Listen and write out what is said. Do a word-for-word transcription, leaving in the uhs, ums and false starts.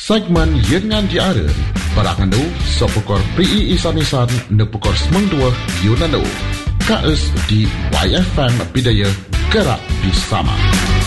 Segmen Yengan Diara Berangandu Sopokor P I Isan-Isan Nepukor Semang Dua Yunandu K S di Y F M Bidaya Gerak Bersama.